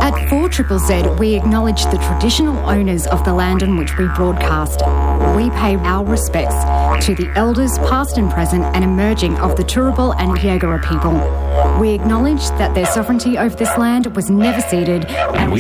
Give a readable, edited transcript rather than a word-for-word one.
At 4ZZZ, we acknowledge the traditional owners of the land on which we broadcast. We pay our respects to the elders past and present and emerging of the Turrbal and Yagara people. We acknowledge that their sovereignty over this land was never ceded and we